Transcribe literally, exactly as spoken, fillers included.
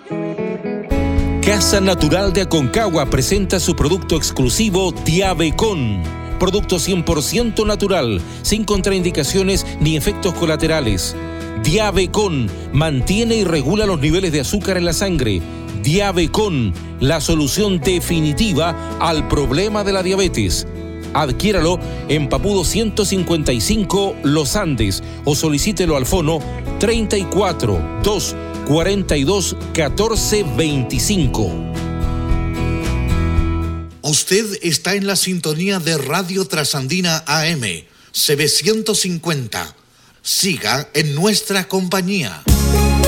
Casa Natural de Aconcagua presenta su producto exclusivo Diabecon. Producto cien por ciento natural, sin contraindicaciones ni efectos colaterales. Diabecon mantiene y regula los niveles de azúcar en la sangre. Diabecon, la solución definitiva al problema de la diabetes. Adquiéralo en Papudo ciento cincuenta y cinco Los Andes o solicítelo al fono treinta y cuatro, dos, cuarenta y dos, catorce, veinticinco. Usted está en la sintonía de Radio Trasandina A M, C B ciento cincuenta. Siga en nuestra compañía.